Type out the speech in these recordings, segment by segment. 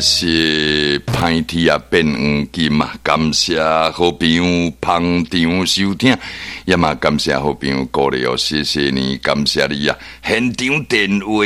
谢歹天啊变黄金啊，感谢好朋友捧场收听，也嘛感谢好朋友鼓励哦，谢谢你，感谢你啊！现场电话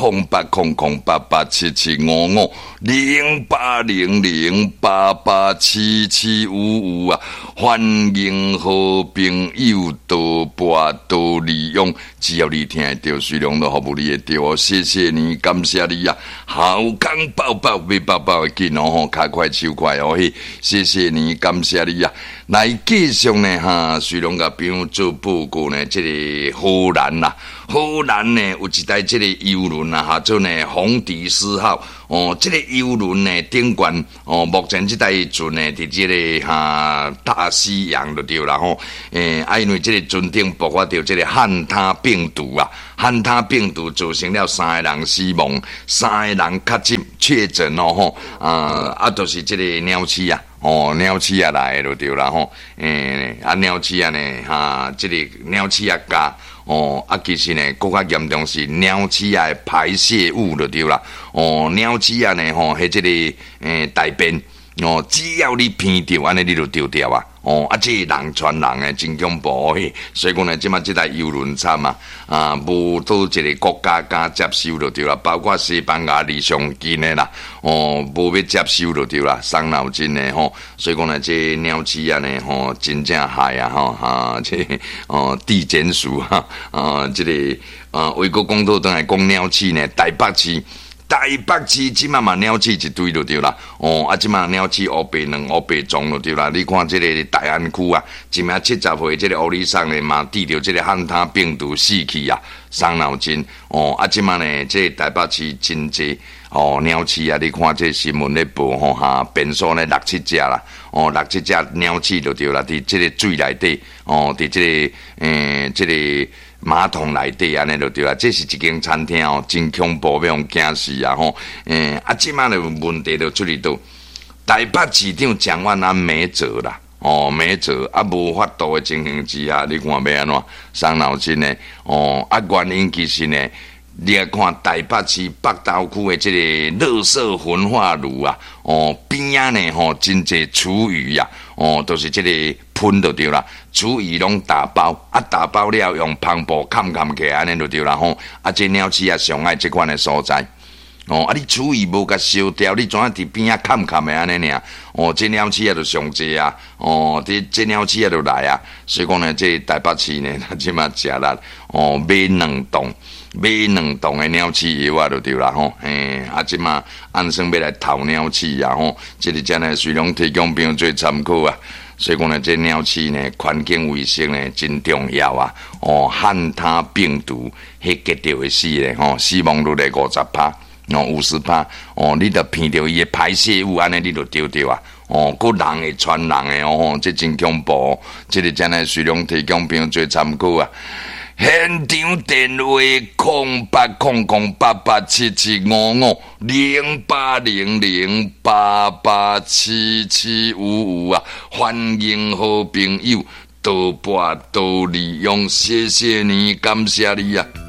08008877550800887755啊，欢迎好朋友多拨多利用，只要你听得到，随龙都服务你会到哦，谢谢你，感谢你啊！好康抱抱，别抱抱紧哦吼，卡快手快哦嘿，谢谢你，感谢你啊！来继续呢哈，随龙甲朋友做报告呢，这个荷兰啦，荷兰呢有一台这个游轮啊，哈，做呢红迪斯号哦，这个游轮呢顶悬哦，目前这台船呢伫这个大西洋就对啦吼，因为这个船顶爆发到这个汉他病毒啊，汉他病毒造成了3个人死亡，3个人确诊哦吼，就是这个鸟鼠啊。哦，鸟鼠啊来就对啦吼，鸟鼠啊呢这个鸟鼠啊加其实呢更加严重是鸟鼠啊的排泄物就对啦，鸟鼠啊呢迄这个大便只要你偏掉，安尼你就丢掉啊。这人传人诶，真恐怖嘿！所以讲呢，即马这台游轮惨啊，无到一个国家敢接收就对啦，包括西班牙离上近诶啦，无要接收就对啦，伤脑筋诶吼。所以讲呢，这鸟鼠啊呢真正害啊这地检署这个外国公道当来讲鸟鼠呢，台北市即嘛鸟鼠一堆就对啦，即嘛鸟鼠乌白两乌白撞就对啦。你看这个大安区啊，一名70岁这个乌里桑呢嘛，得到这个汉他病毒死去啊，伤脑筋即嘛呢，这个台北市真济鸟鼠啊，你看这新闻咧报变数呢6-7只啦，6-7只鸟鼠就对啦，伫这个水内底伫这个马桶内底安尼就对啦，这是一间餐厅真恐怖，要用惊死啊吼！即马的问题就出嚟到台北市长蒋万安没辙啦，没辙无法度的情形之下，你看要安怎伤脑筋呢？原因其实呢，你来看台北市北投区的这个垃圾焚化炉啊，边啊呢真济厨余啊，都是这个喷就对啦，厨余拢打包，打包了用篷布盖起来，安尼就对啦吼。这鸟鼠啊上爱这款的所在，你厨余无甲烧掉，你怎啊伫边啊盖的安尼尔？这鸟鼠啊就上济啊，这鸟鼠啊就来啊。所以讲呢，这台北市呢，即马食力买2栋的鸟鼠药啊就对啦吼，即马按算要来偷鸟鼠啊吼，这个真呢随龙提供朋友做参考啊。所以讲呢，这鸟鼠呢，环境卫生呢真重要啊！汉他病毒迄结着会死咧，死亡率咧50%。50%，你著闻到伊的排泄物，安尼你就丢掉啊！个人会传人的这真恐怖！这个真诶，随龙提供朋友做参考啊！现场电话0800887755啊！欢迎好朋友多拨多利用，谢谢你，感谢你啊！